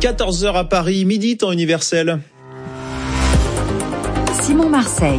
14h à Paris, midi, temps universel. Simon Marseille.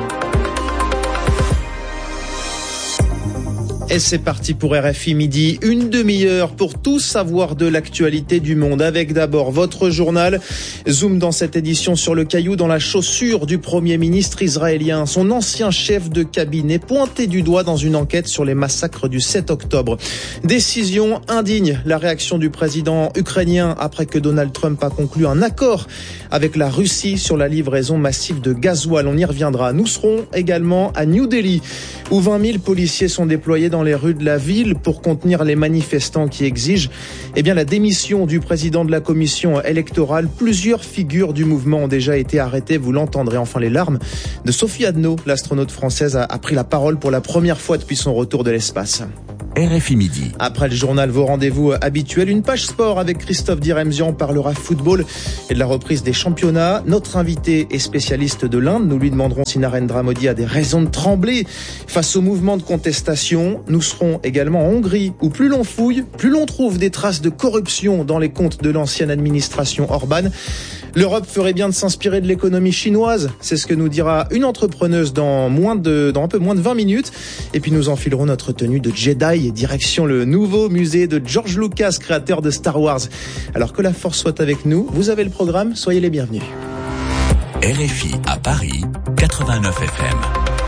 Et c'est parti pour RFI Midi, une demi-heure pour tout savoir de l'actualité du monde. Avec d'abord votre journal. Zoom dans cette édition sur le caillou dans la chaussure du Premier ministre israélien. Son ancien chef de cabinet pointé du doigt dans une enquête sur les massacres du 7 octobre. Décision indigne. La réaction du président ukrainien après que Donald Trump a conclu un accord avec la Russie sur la livraison massive de gasoil. On y reviendra. Nous serons également à New Delhi où 20 000 policiers sont déployés dans les rues de la ville pour contenir les manifestants qui exigent la démission du président de la commission électorale. Plusieurs figures du mouvement ont déjà été arrêtées, vous l'entendrez. Enfin, les larmes de Sophie Adno, l'astronaute française, a pris la parole pour la première fois depuis son retour de l'espace. RFI Midi. Après le journal, vos rendez-vous habituels. Une page sport avec Christophe Diremzian. On parlera football et de la reprise des championnats. Notre invité est spécialiste de l'Inde. Nous lui demanderons si Narendra Modi a des raisons de trembler face au mouvement de contestation. Nous serons également en Hongrie où plus l'on fouille, plus l'on trouve des traces de corruption dans les comptes de l'ancienne administration Orban. L'Europe ferait bien de s'inspirer de l'économie chinoise. C'est ce que nous dira une entrepreneuse dans un peu moins de 20 minutes. Et puis nous enfilerons notre tenue de Jedi et direction le nouveau musée de George Lucas, créateur de Star Wars. Alors que la force soit avec nous, vous avez le programme, soyez les bienvenus. RFI à Paris, 89 FM.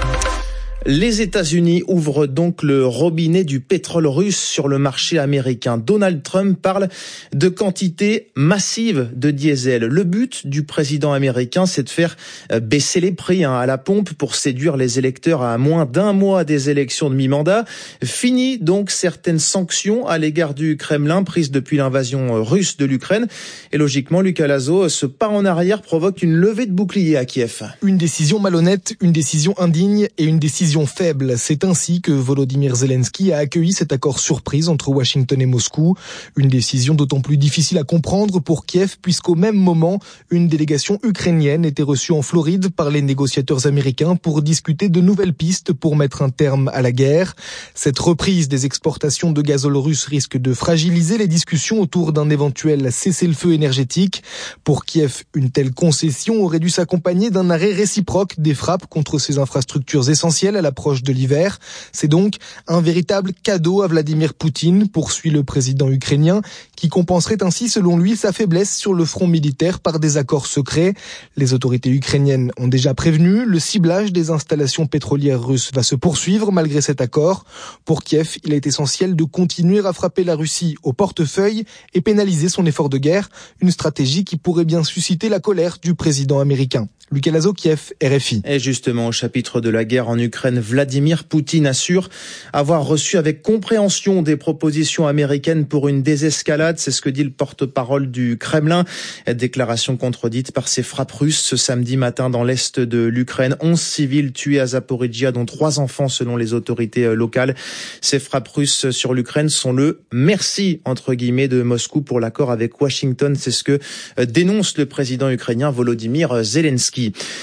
Les États-Unis ouvrent donc le robinet du pétrole russe sur le marché américain. Donald Trump parle de quantités massives de diesel. Le but du président américain, c'est de faire baisser les prix à la pompe pour séduire les électeurs à moins d'un mois des élections de mi-mandat. Fini donc certaines sanctions à l'égard du Kremlin prises depuis l'invasion russe de l'Ukraine. Et logiquement, Lucas Lazo, ce pas en arrière provoque une levée de bouclier à Kiev. Une décision malhonnête, une décision indigne et une décision faible. C'est ainsi que Volodymyr Zelensky a accueilli cet accord surprise entre Washington et Moscou. Une décision d'autant plus difficile à comprendre pour Kiev puisqu'au même moment, une délégation ukrainienne était reçue en Floride par les négociateurs américains pour discuter de nouvelles pistes pour mettre un terme à la guerre. Cette reprise des exportations de gazole russe risque de fragiliser les discussions autour d'un éventuel cessez-le-feu énergétique. Pour Kiev, une telle concession aurait dû s'accompagner d'un arrêt réciproque des frappes contre ces infrastructures essentielles à l'approche de l'hiver. C'est donc un véritable cadeau à Vladimir Poutine, poursuit le président ukrainien, qui compenserait ainsi, selon lui, sa faiblesse sur le front militaire par des accords secrets. Les autorités ukrainiennes ont déjà prévenu, le ciblage des installations pétrolières russes va se poursuivre malgré cet accord. Pour Kiev, il est essentiel de continuer à frapper la Russie au portefeuille et pénaliser son effort de guerre, une stratégie qui pourrait bien susciter la colère du président américain. Lucas Lazo, Kiev, RFI. Et justement, au chapitre de la guerre en Ukraine, Vladimir Poutine assure avoir reçu avec compréhension des propositions américaines pour une désescalade. C'est ce que dit le porte-parole du Kremlin. Déclaration contredite par ces frappes russes ce samedi matin dans l'est de l'Ukraine. 11 civils tués à Zaporijia, dont 3 enfants selon les autorités locales. Ces frappes russes sur l'Ukraine sont le merci, entre guillemets, de Moscou pour l'accord avec Washington. C'est ce que dénonce le président ukrainien Volodymyr Zelensky.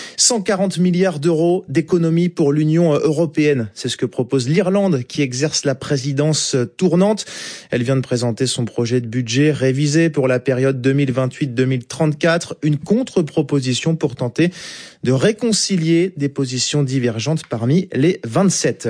140 milliards d'euros d'économies pour l'Union européenne. C'est ce que propose l'Irlande qui exerce la présidence tournante. Elle vient de présenter son projet de budget révisé pour la période 2028-2034. Une contre-proposition pour tenter de réconcilier des positions divergentes parmi les 27.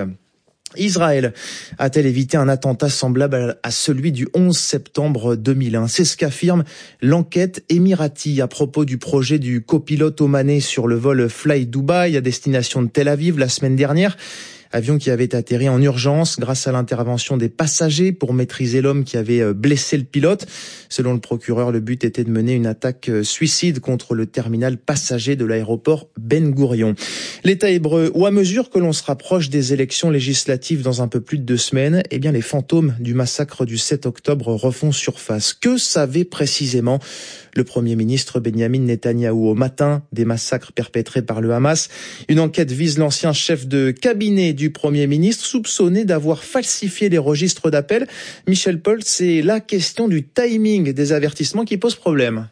Israël a-t-elle évité un attentat semblable à celui du 11 septembre 2001 ? C'est ce qu'affirme l'enquête émirati à propos du projet du copilote omanais sur le vol Fly Dubai à destination de Tel Aviv la semaine dernière. Avion qui avait atterri en urgence grâce à l'intervention des passagers pour maîtriser l'homme qui avait blessé le pilote. Selon le procureur, le but était de mener une attaque suicide contre le terminal passager de l'aéroport Ben Gourion. L'État hébreu, où à mesure que l'on se rapproche des élections législatives dans un peu plus de 2 semaines, les fantômes du massacre du 7 octobre refont surface. Que savait précisément le Premier ministre Benyamin Netanyahou au matin des massacres perpétrés par le Hamas? Une enquête vise l'ancien chef de cabinet du Premier ministre soupçonné d'avoir falsifié les registres d'appel. Michel Paul, c'est la question du timing des avertissements qui pose problème.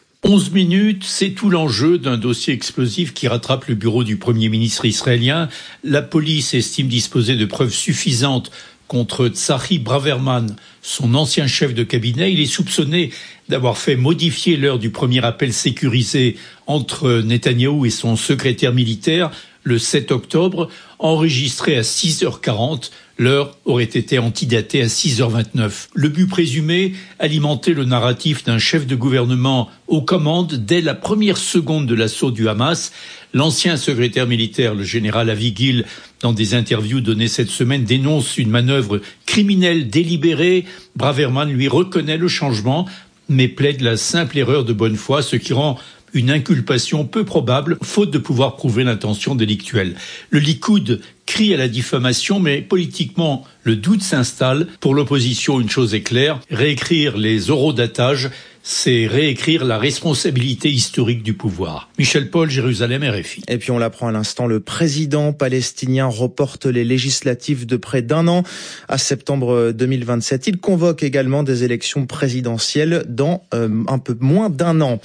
11 minutes, c'est tout l'enjeu d'un dossier explosif qui rattrape le bureau du Premier ministre israélien. La police estime disposer de preuves suffisantes contre Tzachi Braverman, son ancien chef de cabinet. Il est soupçonné d'avoir fait modifier l'heure du premier appel sécurisé entre Netanyahou et son secrétaire militaire le 7 octobre, enregistré à 6h40. L'heure aurait été antidatée à 6h29. Le but présumé, alimenter le narratif d'un chef de gouvernement aux commandes dès la première seconde de l'assaut du Hamas. L'ancien secrétaire militaire, le général Avigil, dans des interviews données cette semaine, dénonce une manœuvre criminelle délibérée. Braverman lui reconnaît le changement, mais plaide la simple erreur de bonne foi, ce qui rend une inculpation peu probable, faute de pouvoir prouver l'intention délictuelle. Le Likoud crie à la diffamation, mais politiquement, le doute s'installe. Pour l'opposition, une chose est claire, réécrire les horodatage, c'est réécrire la responsabilité historique du pouvoir. Michel Paul, Jérusalem, RFI. Et puis on l'apprend à l'instant, le président palestinien reporte les législatives de près d'un an à septembre 2027. Il convoque également des élections présidentielles dans un peu moins d'un an.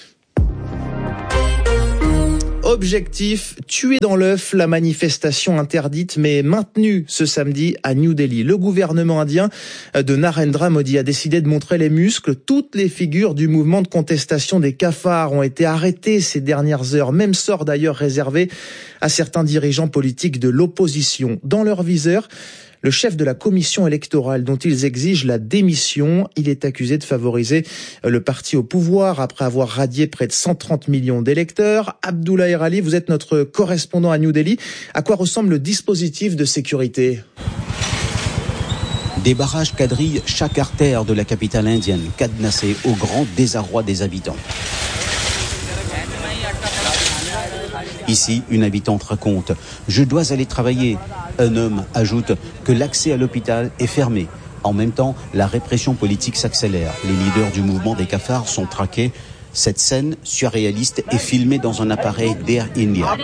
Objectif, tuer dans l'œuf la manifestation interdite mais maintenue ce samedi à New Delhi. Le gouvernement indien de Narendra Modi a décidé de montrer les muscles. Toutes les figures du mouvement de contestation des cafards ont été arrêtées ces dernières heures. Même sort d'ailleurs réservé à certains dirigeants politiques de l'opposition. Dans leur viseur, le chef de la commission électorale dont ils exigent la démission, il est accusé de favoriser le parti au pouvoir après avoir radié près de 130 millions d'électeurs. Abdullah Erali, vous êtes notre correspondant à New Delhi. À quoi ressemble le dispositif de sécurité ? Des barrages quadrillent chaque artère de la capitale indienne, cadenassée au grand désarroi des habitants. Ici, une habitante raconte « Je dois aller travailler ». Un homme ajoute que l'accès à l'hôpital est fermé. En même temps, la répression politique s'accélère. Les leaders du mouvement des cafards sont traqués. Cette scène surréaliste est filmée dans un appareil d'Air India.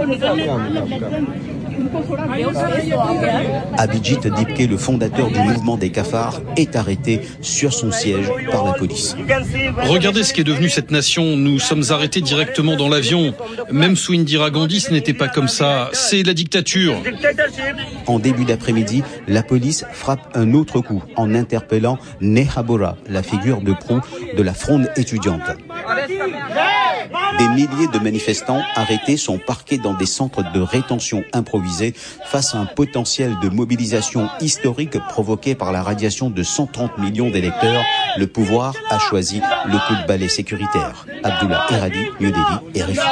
Abhijit Dipke, le fondateur du mouvement des cafards, est arrêté sur son siège par la police. Regardez ce qu'est devenue cette nation. Nous sommes arrêtés directement dans l'avion. Même sous Indira Gandhi, ce n'était pas comme ça. C'est la dictature. En début d'après-midi, la police frappe un autre coup en interpellant Neha Bora, la figure de proue de la fronde étudiante. Des milliers de manifestants arrêtés sont parqués dans des centres de rétention improvisés face à un potentiel de mobilisation historique provoqué par la radiation de 130 millions d'électeurs. Le pouvoir a choisi le coup de balai sécuritaire. Abdullah Eradi, New Delhi, RFI.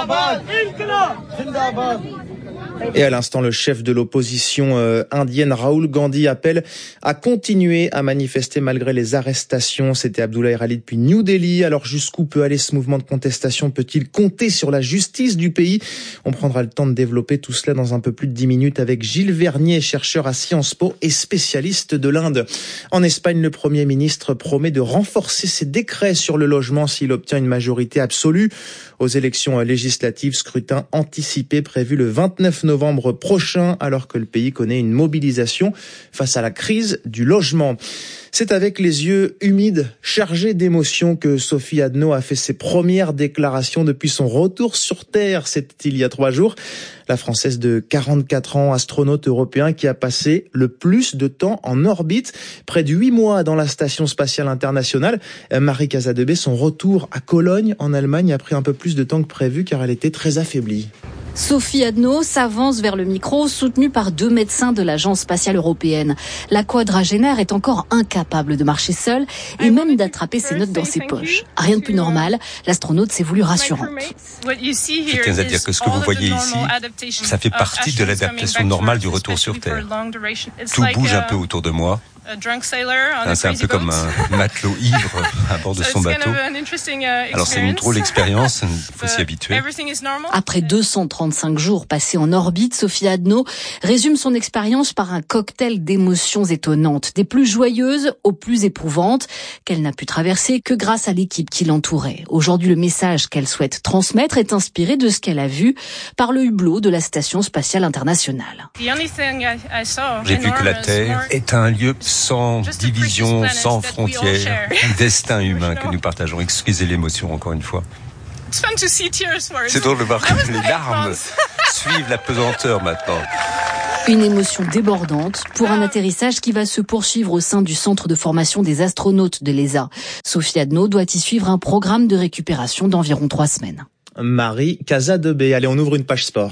Et à l'instant, le chef de l'opposition indienne, Rahul Gandhi, appelle à continuer à manifester malgré les arrestations. C'était Abdullah Erali depuis New Delhi. Alors jusqu'où peut aller ce mouvement de contestation ? Peut-il compter sur la justice du pays ? On prendra le temps de développer tout cela dans un peu plus de 10 minutes avec Gilles Vernier, chercheur à Sciences Po et spécialiste de l'Inde. En Espagne, le Premier ministre promet de renforcer ses décrets sur le logement s'il obtient une majorité absolue. Aux élections législatives, scrutin anticipé prévu le 29 novembre prochain, alors que le pays connaît une mobilisation face à la crise du logement. C'est avec les yeux humides, chargés d'émotions, que Sophie Adno a fait ses premières déclarations depuis son retour sur Terre. C'était il y a 3 jours. La Française de 44 ans, astronaute européen qui a passé le plus de temps en orbite, près de 8 mois dans la Station spatiale internationale. Marie Casadebé, son retour à Cologne, en Allemagne, a pris un peu plus de temps que prévu car elle était très affaiblie. Sophie Adno s'avance vers le micro, soutenue par 2 médecins de l'Agence spatiale européenne. La quadragénaire est encore incapable de marcher seule et même d'attraper ses notes dans ses poches. Rien de plus normal, l'astronaute s'est voulue rassurante. Je tiens à dire que ce que vous voyez ici, ça fait partie de l'adaptation normale du retour sur Terre. Tout bouge un peu autour de moi. C'est un peu comme un matelot ivre à bord de son bateau. Alors c'est une drôle d'expérience, il faut s'y habituer. Après 235 jours passés en orbite, Sophie Adno résume son expérience par un cocktail d'émotions étonnantes, des plus joyeuses aux plus éprouvantes, qu'elle n'a pu traverser que grâce à l'équipe qui l'entourait. Aujourd'hui, le message qu'elle souhaite transmettre est inspiré de ce qu'elle a vu par le hublot de la Station spatiale internationale. J'ai vu que la Terre est un lieu sans division, sans frontières, un destin humain que nous partageons. Excusez l'émotion encore une fois. C'est drôle de voir que les larmes suivent la pesanteur maintenant. Une émotion débordante pour un atterrissage qui va se poursuivre au sein du centre de formation des astronautes de l'ESA. Sophie Adno doit y suivre un programme de récupération d'environ 3 semaines. Marie Casadebé. Allez, on ouvre une page sport.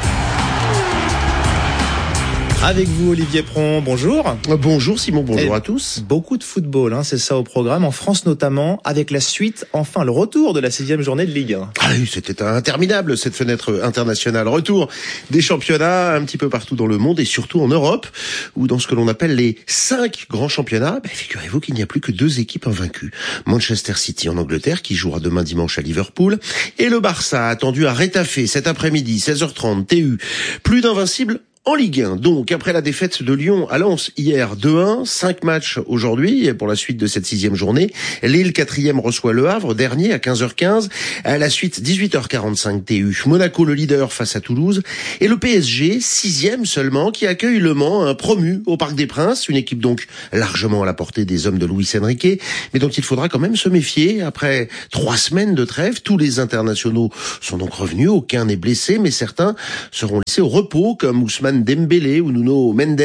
Avec vous, Olivier Pron, bonjour. Bonjour Simon, bonjour à tous. Beaucoup de football, c'est ça au programme, en France notamment, avec la suite, enfin le retour de la 6e journée de Ligue 1. Ah oui, c'était interminable cette fenêtre internationale. Retour des championnats un petit peu partout dans le monde et surtout en Europe, où dans ce que l'on appelle les 5 grands championnats, figurez-vous qu'il n'y a plus que 2 équipes invaincues. Manchester City en Angleterre, qui jouera demain dimanche à Liverpool, et le Barça, attendu à Retafe cet après-midi, 16h30, TU. Plus d'invincibles en Ligue 1, donc, après la défaite de Lyon à Lens hier 2-1, 5 matchs aujourd'hui pour la suite de cette 6e journée. Lille, 4e, reçoit Le Havre, dernier, à 15h15. À la suite, 18h45 TU. Monaco, le leader, face à Toulouse. Et le PSG, 6e seulement, qui accueille Le Mans, un promu au Parc des Princes. Une équipe donc largement à la portée des hommes de Luis Enrique, mais dont il faudra quand même se méfier. Après 3 semaines de trêve, tous les internationaux sont donc revenus. Aucun n'est blessé, mais certains seront laissés au repos, comme Ousmane Dembélé ou Nuno Mendes.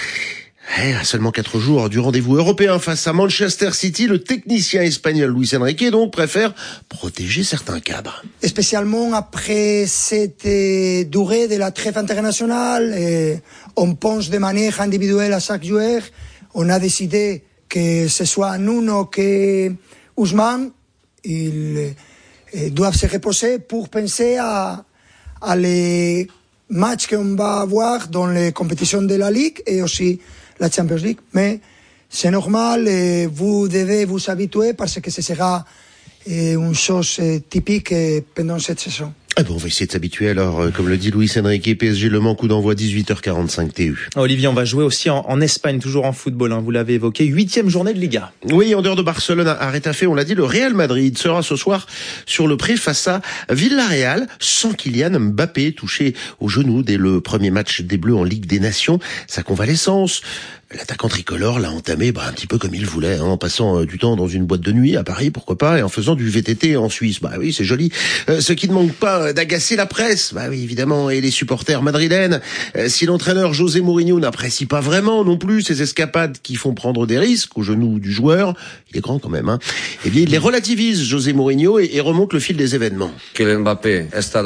À seulement 4 jours du rendez-vous européen face à Manchester City, le technicien espagnol Luis Enrique donc préfère protéger certains cadres. Spécialement après cette durée de la trêve internationale, on pense de manière individuelle à chaque joueur. On a décidé que ce soit Nuno que Ousmane, ils doivent se reposer pour penser à les match qu'on va avoir dans les compétitions de la Ligue et aussi la Champions League. Mais c'est normal, vous devez vous habituer parce que ce sera une chose typique pendant cette saison. On va essayer de s'habituer alors, comme le dit Luis Enrique, PSG Le Mans, coup d'envoi 18h45 TU. Olivier, on va jouer aussi en Espagne, toujours en football, vous l'avez évoqué, 8e journée de Liga. Oui, en dehors de Barcelone à Retafe, on l'a dit, le Real Madrid sera ce soir sur le pré face à Villarreal, sans Kylian Mbappé, touché au genou dès le premier match des Bleus en Ligue des Nations. Sa convalescence, l'attaquant tricolore l'a entamé un petit peu comme il voulait, en passant du temps dans une boîte de nuit à Paris, pourquoi pas, et en faisant du VTT en Suisse. Oui, c'est joli. Ce qui ne manque pas d'agacer la presse, oui, évidemment, et les supporters madrilènes. Si l'entraîneur José Mourinho n'apprécie pas vraiment non plus ces escapades qui font prendre des risques au genou du joueur, il est grand quand même, eh bien, il les relativise, José Mourinho, et remonte le fil des événements. Kylian Mbappé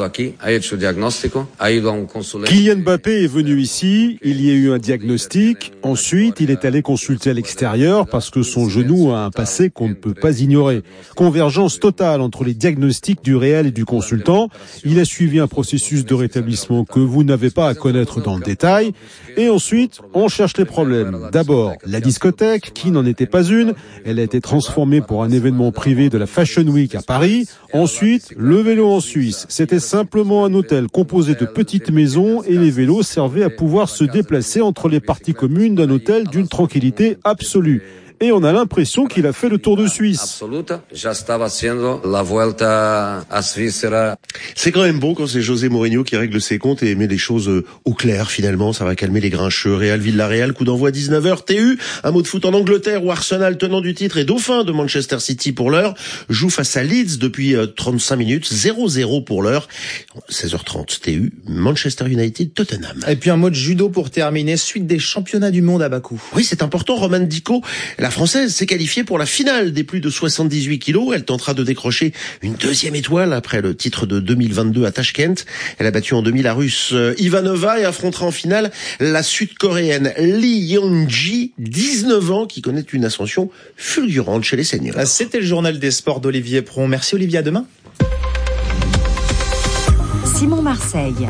est venu ici, il y a eu un diagnostic, ensuite il est allé consulter à l'extérieur parce que son genou a un passé qu'on ne peut pas ignorer. Convergence totale entre les diagnostics du réel et du consultant. Il a suivi un processus de rétablissement que vous n'avez pas à connaître dans le détail. Et ensuite, on cherche les problèmes. D'abord, la discothèque, qui n'en était pas une. Elle a été transformée pour un événement privé de la Fashion Week à Paris. Ensuite, le vélo en Suisse. C'était simplement un hôtel composé de petites maisons et les vélos servaient à pouvoir se déplacer entre les parties communes d'un hôtel d'une tranquillité absolue. Et on a l'impression qu'il a fait le tour de Suisse. C'est quand même bon quand c'est José Mourinho qui règle ses comptes et met les choses au clair finalement. Ça va calmer les grincheux. Real Villarreal, coup d'envoi 19h TU. Un mot de foot en Angleterre où Arsenal, tenant du titre et dauphin de Manchester City pour l'heure, joue face à Leeds depuis 35 minutes. 0-0 pour l'heure. 16h30 TU. Manchester United, Tottenham. Et puis un mot de judo pour terminer. Suite des championnats du monde à Bakou. Oui, c'est important. Roman Dico, la Française, s'est qualifiée pour la finale des plus de 78 kilos. Elle tentera de décrocher une 2e étoile après le titre de 2022 à Tashkent. Elle a battu en demi la Russe Ivanova et affrontera en finale la Sud-Coréenne Lee Yeon-ji, 19 ans, qui connaît une ascension fulgurante chez les seniors. C'était le journal des sports d'Olivier Pron. Merci Olivier, à demain. Simon Marseille.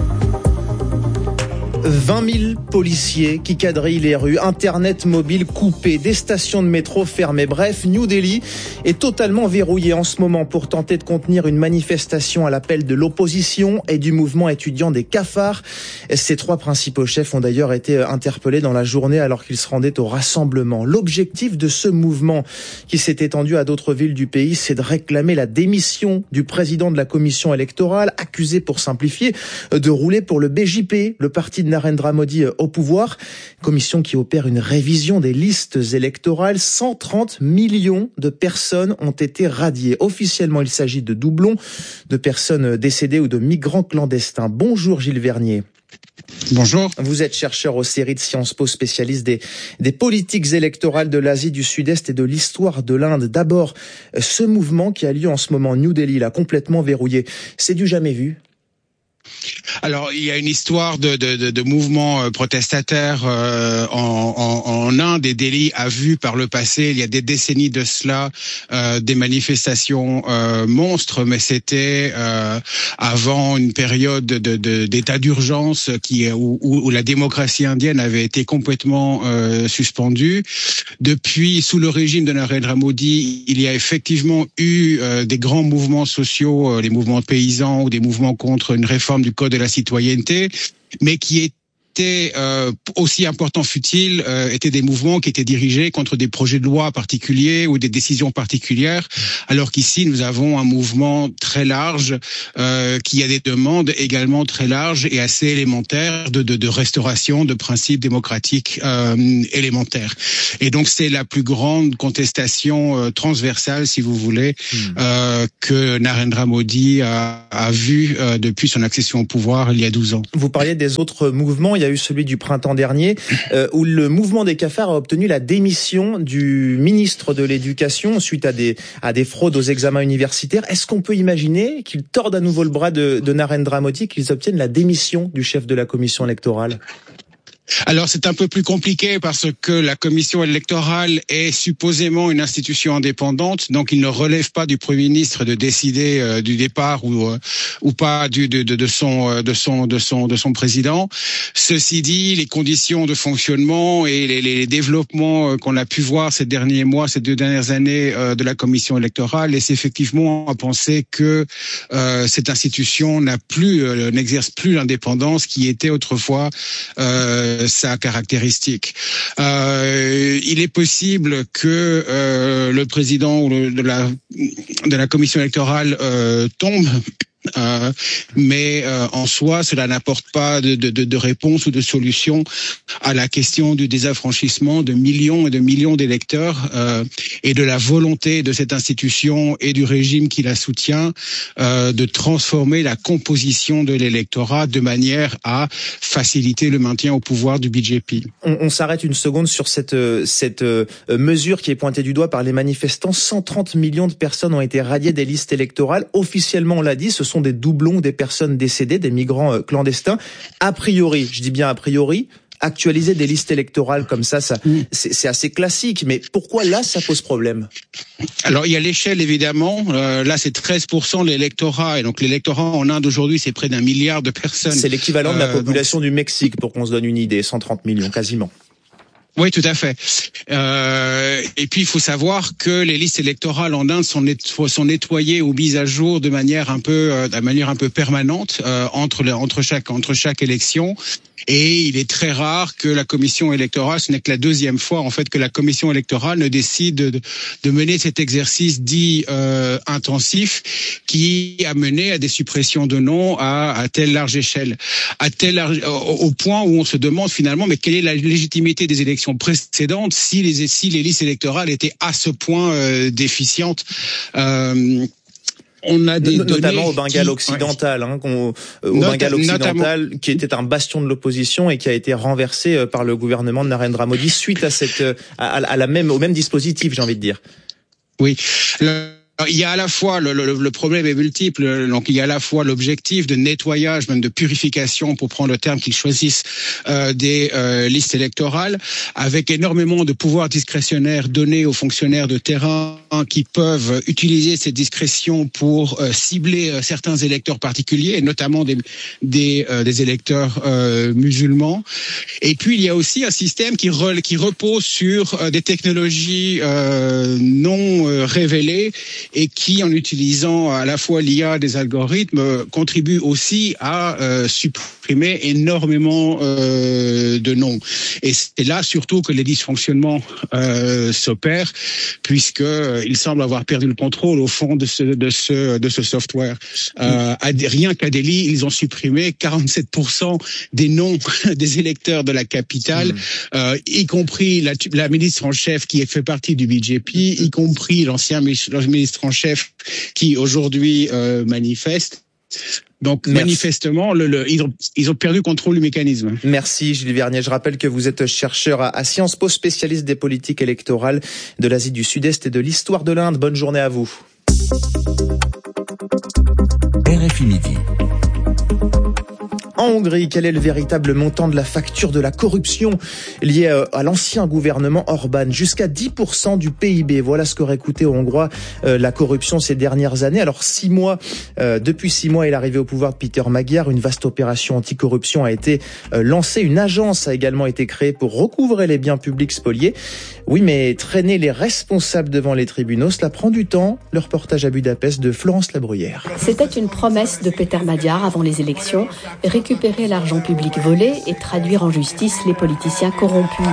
20 000 policiers qui quadrillent les rues, Internet mobile coupé, des stations de métro fermées. Bref, New Delhi est totalement verrouillé en ce moment pour tenter de contenir une manifestation à l'appel de l'opposition et du mouvement étudiant des cafards. Ces 3 principaux chefs ont d'ailleurs été interpellés dans la journée alors qu'ils se rendaient au rassemblement. L'objectif de ce mouvement, qui s'est étendu à d'autres villes du pays, c'est de réclamer la démission du président de la commission électorale, accusé, pour simplifier, de rouler pour le BJP, le parti de Narendra Modi au pouvoir. Commission qui opère une révision des listes électorales. 130 millions de personnes ont été radiées. Officiellement, il s'agit de doublons, de personnes décédées ou de migrants clandestins. Bonjour Gilles Vernier. Bonjour. Vous êtes chercheur au CERI de Sciences Po, spécialiste des politiques électorales de l'Asie du Sud-Est et de l'histoire de l'Inde. D'abord, ce mouvement qui a lieu en ce moment, New Delhi, là, complètement verrouillé, c'est du jamais vu. Alors, il y a une histoire de mouvements protestataires en Inde, et Delhi a vu par le passé, il y a des décennies de cela, des manifestations monstres, mais c'était avant une période d'état d'urgence où la démocratie indienne avait été complètement suspendue. Depuis, sous le régime de Narendra Modi, il y a effectivement eu des grands mouvements sociaux, les mouvements paysans ou des mouvements contre une réforme du Code de la citoyenneté, mais qui étaient aussi important fut-il, étaient des mouvements qui étaient dirigés contre des projets de loi particuliers ou des décisions particulières, alors qu'ici nous avons un mouvement très large qui a des demandes également très larges et assez élémentaires de restauration de principes démocratiques élémentaires. Et donc c'est la plus grande contestation transversale, si vous voulez, que Narendra Modi a vue depuis son accession au pouvoir il y a 12 ans. Vous parliez des autres mouvements. Il y a eu celui du printemps dernier, où le mouvement des cafards a obtenu la démission du ministre de l'Éducation suite à des fraudes aux examens universitaires. Est-ce qu'on peut imaginer qu'ils tordent à nouveau le bras de Narendra Modi, qu'ils obtiennent la démission du chef de la commission électorale ? Alors c'est un peu plus compliqué parce que la commission électorale est supposément une institution indépendante, donc il ne relève pas du Premier ministre de décider du départ ou pas de son président. Ceci dit, les conditions de fonctionnement et les développements qu'on a pu voir ces derniers mois, ces 2 dernières années de la commission électorale laissent effectivement à penser que cette institution n'exerce plus l'indépendance qui était autrefois sa caractéristique. Il est possible que le président de la commission électorale tombe. Mais en soi, cela n'apporte pas de réponse ou de solution à la question du désaffranchissement de millions et de millions d'électeurs et de la volonté de cette institution et du régime qui la soutient de transformer la composition de l'électorat de manière à faciliter le maintien au pouvoir du BJP. On s'arrête une seconde sur cette mesure qui est pointée du doigt par les manifestants. 130 millions de personnes ont été radiées des listes électorales. Officiellement, on l'a dit, ce sont des doublons des personnes décédées, des migrants clandestins. A priori, je dis bien a priori, actualiser des listes électorales comme ça c'est assez classique. Mais pourquoi là, ça pose problème ? Alors, il y a l'échelle, évidemment. Là, c'est 13% de l'électorat. Et donc, l'électorat en Inde aujourd'hui, c'est près d'1 milliard de personnes. C'est l'équivalent de la population du Mexique, pour qu'on se donne une idée. 130 millions, quasiment. Oui, tout à fait. Et puis, il faut savoir que les listes électorales en Inde sont nettoyées ou mises à jour de manière un peu permanente entre chaque élection. Et il est très rare que la commission électorale, ce n'est que la 2e fois en fait que la commission électorale ne décide de mener cet exercice dit intensif qui a mené à des suppressions de noms à telle large échelle, au point où on se demande finalement mais quelle est la légitimité des élections précédentes si les listes électorales étaient à ce point déficientes. On a des notamment au Bengale occidental, Bengale qui était un bastion de l'opposition et qui a été renversé par le gouvernement de Narendra Modi suite à au même dispositif, j'ai envie de dire. Oui. Il y a à la fois le problème est multiple, donc il y a à la fois l'objectif de nettoyage, même de purification, pour prendre le terme qu'ils choisissent, des listes électorales, avec énormément de pouvoirs discrétionnaires donnés aux fonctionnaires de terrain qui peuvent utiliser cette discrétion pour cibler certains électeurs particuliers, et notamment des électeurs musulmans. Et puis il y a aussi un système qui repose sur des technologies non révélées et qui, en utilisant à la fois l'IA des algorithmes, contribue aussi à supprimer énormément de noms. Et c'est là surtout que les dysfonctionnements s'opèrent, puisqu'ils semblent avoir perdu le contrôle au fond de ce software. Rien qu'à Delhi, ils ont supprimé 47% des noms des électeurs de la capitale, y compris la ministre en chef qui fait partie du BJP, y compris l'ancien ministre en chef qui aujourd'hui manifeste. Donc manifestement, ils ont perdu contrôle du mécanisme. Merci Gilles Vernier. Je rappelle que vous êtes chercheur à Sciences Po, spécialiste des politiques électorales de l'Asie du Sud-Est et de l'histoire de l'Inde. Bonne journée à vous. RFI Midi. En Hongrie, quel est le véritable montant de la facture de la corruption liée à l'ancien gouvernement Orbán? Jusqu'à 10% du PIB. Voilà ce qu'aurait coûté aux Hongrois la corruption ces dernières années. Alors depuis 6 mois, est l'arrivée au pouvoir de Peter Magyar. Une vaste opération anticorruption a été lancée. Une agence a également été créée pour recouvrer les biens publics spoliés. Oui, mais traîner les responsables devant les tribunaux, cela prend du temps. Le reportage à Budapest de Florence Labruyère. C'était une promesse de Peter Magyar avant les élections, récupérer l'argent public volé et traduire en justice les politiciens corrompus.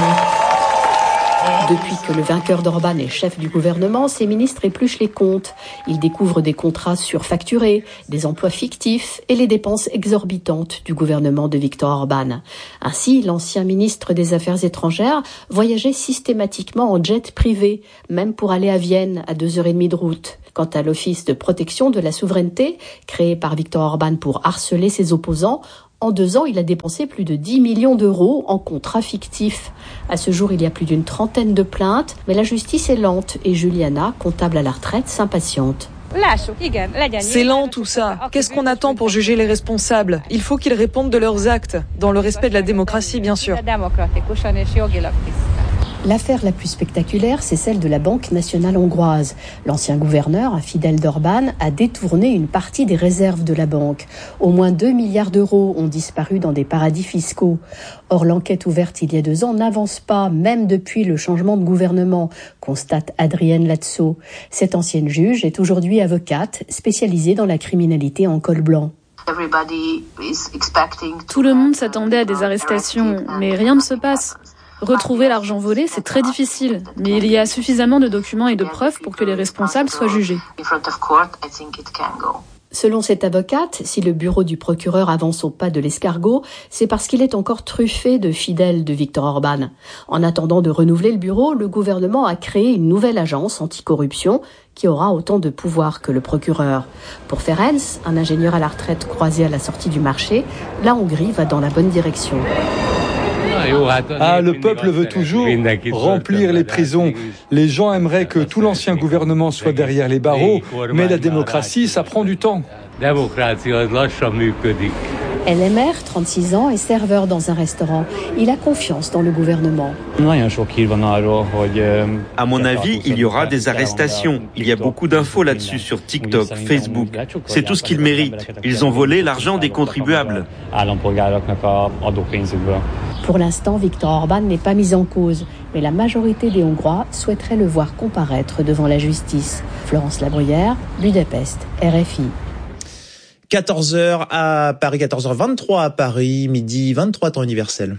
Depuis que le vainqueur d'Orbán est chef du gouvernement, ses ministres épluchent les comptes. Ils découvrent des contrats surfacturés, des emplois fictifs et les dépenses exorbitantes du gouvernement de Viktor Orbán. Ainsi, l'ancien ministre des Affaires étrangères voyageait systématiquement en jet privé, même pour aller à Vienne à 2h30 de route. Quant à l'Office de protection de la souveraineté, créé par Viktor Orbán pour harceler ses opposants, en 2 ans, il a dépensé plus de 10 millions d'euros en contrats fictifs. À ce jour, il y a plus d'une trentaine de plaintes, mais la justice est lente et Juliana, comptable à la retraite, s'impatiente. C'est lent tout ça. Qu'est-ce qu'on attend pour juger les responsables? Il faut qu'ils répondent de leurs actes, dans le respect de la démocratie, bien sûr. L'affaire la plus spectaculaire, c'est celle de la Banque nationale hongroise. L'ancien gouverneur, un fidèle d'Orbán, a détourné une partie des réserves de la banque. Au moins 2 milliards d'euros ont disparu dans des paradis fiscaux. Or, l'enquête ouverte il y a 2 ans n'avance pas, même depuis le changement de gouvernement, constate Adrienne Latzo. Cette ancienne juge est aujourd'hui avocate, spécialisée dans la criminalité en col blanc. Tout le monde s'attendait à des arrestations, mais rien ne se passe. Retrouver l'argent volé, c'est très difficile, mais il y a suffisamment de documents et de preuves pour que les responsables soient jugés. Selon cette avocate, si le bureau du procureur avance au pas de l'escargot, c'est parce qu'il est encore truffé de fidèles de Viktor Orbán. En attendant de renouveler le bureau, le gouvernement a créé une nouvelle agence anticorruption qui aura autant de pouvoir que le procureur. Pour Ferenc, un ingénieur à la retraite croisé à la sortie du marché, la Hongrie va dans la bonne direction. Le peuple veut toujours remplir les prisons. Les gens aimeraient que tout l'ancien gouvernement soit derrière les barreaux, mais la démocratie, ça prend du temps. LMR, 36 ans, est serveur dans un restaurant. Il a confiance dans le gouvernement. À mon avis, il y aura des arrestations. Il y a beaucoup d'infos là-dessus sur TikTok, Facebook. C'est tout ce qu'ils méritent. Ils ont volé l'argent des contribuables. Pour l'instant, Viktor Orbán n'est pas mis en cause, mais la majorité des Hongrois souhaiteraient le voir comparaître devant la justice. Florence Labruyère, Budapest, RFI. 14h à Paris, 14h23 à Paris, midi 23 temps universel.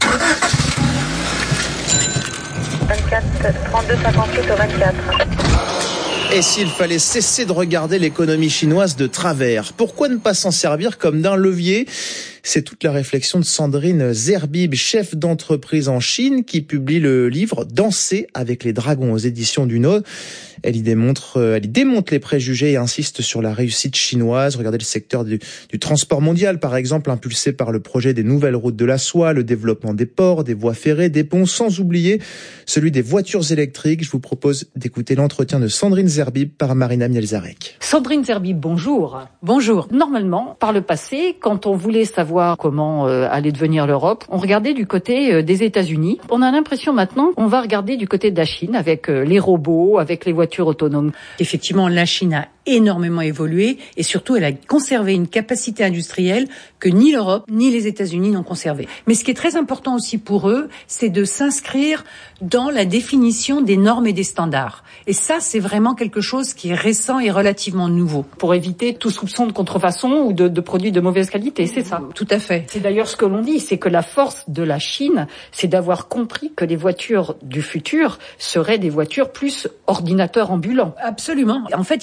24, 32, 58 au 24. Et s'il fallait cesser de regarder l'économie chinoise de travers, pourquoi ne pas s'en servir comme d'un levier ? C'est toute la réflexion de Sandrine Zerbib, chef d'entreprise en Chine, qui publie le livre « Danser avec les dragons » aux éditions du Nord. Elle y démontre les préjugés et insiste sur la réussite chinoise. Regardez le secteur du transport mondial, par exemple, impulsé par le projet des nouvelles routes de la soie, le développement des ports, des voies ferrées, des ponts, sans oublier celui des voitures électriques. Je vous propose d'écouter l'entretien de Sandrine Zerbib par Marina Mielzarek. Sandrine Zerbib, bonjour. Bonjour. Normalement, par le passé, quand on voulait savoir comment allait devenir l'Europe, on regardait du côté des États-Unis. On a l'impression maintenant qu'on va regarder du côté de la Chine avec les robots, avec les voitures autonomes. Effectivement, la Chine a énormément évolué et surtout elle a conservé une capacité industrielle que ni l'Europe ni les États-Unis n'ont conservée. Mais ce qui est très important aussi pour eux, c'est de s'inscrire dans la définition des normes et des standards. Et ça, c'est vraiment quelque chose qui est récent et relativement nouveau. Pour éviter tout soupçon de contrefaçon ou de produits de mauvaise qualité, c'est ça. Tout à fait. C'est d'ailleurs ce que l'on dit, c'est que la force de la Chine, c'est d'avoir compris que les voitures du futur seraient des voitures plus ordinateurs ambulants. Absolument. En fait, ils ont laissé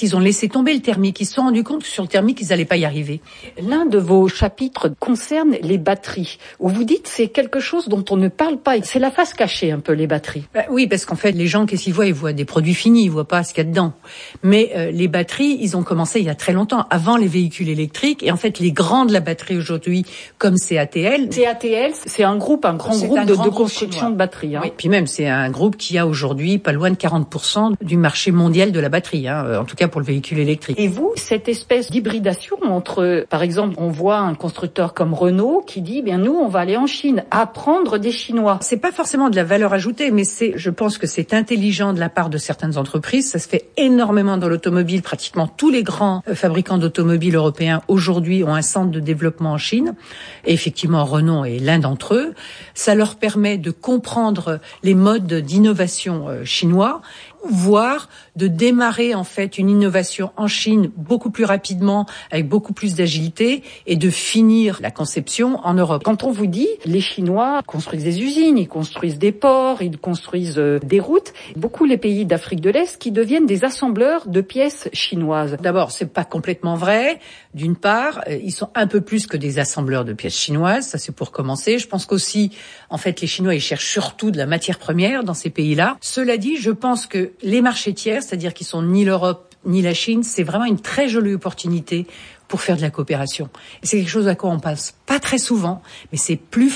tombé le thermique. Ils se sont rendus compte que sur le thermique, ils n'allaient pas y arriver. L'un de vos chapitres concerne les batteries, où vous dites c'est quelque chose dont on ne parle pas. C'est la face cachée un peu, les batteries. Oui, parce qu'en fait, les gens, qu'est-ce qu'ils voient? Ils voient des produits finis, ils voient pas ce qu'il y a dedans. Mais les batteries, ils ont commencé il y a très longtemps, avant les véhicules électriques. Et en fait, les grands de la batterie aujourd'hui, comme CATL... CATL, c'est un grand groupe de construction de batteries. Oui, puis même, c'est un groupe qui a aujourd'hui pas loin de 40% du marché mondial de la batterie, en tout cas pour le véhicule électrique. Et vous, cette espèce d'hybridation entre, par exemple, on voit un constructeur comme Renault qui dit, nous, on va aller en Chine, apprendre des Chinois. C'est pas forcément de la valeur ajoutée, mais je pense que c'est intelligent de la part de certaines entreprises. Ça se fait énormément dans l'automobile. Pratiquement tous les grands fabricants d'automobiles européens aujourd'hui ont un centre de développement en Chine. Et effectivement, Renault est l'un d'entre eux. Ça leur permet de comprendre les modes d'innovation chinois, voire de démarrer en fait une innovation en Chine beaucoup plus rapidement, avec beaucoup plus d'agilité, et de finir la conception en Europe. Quand on vous dit, les Chinois construisent des usines, ils construisent des ports, ils construisent des routes, beaucoup les pays d'Afrique de l'Est qui deviennent des assembleurs de pièces chinoises. D'abord, c'est pas complètement vrai. D'une part, ils sont un peu plus que des assembleurs de pièces chinoises, ça c'est pour commencer. Je pense qu'aussi, en fait, les Chinois, ils cherchent surtout de la matière première dans ces pays-là. Cela dit, je pense que les marchés tiers, c'est-à-dire qui sont ni l'Europe ni la Chine, c'est vraiment une très jolie opportunité pour faire de la coopération. Et c'est quelque chose à quoi on passe pas très souvent, mais c'est plus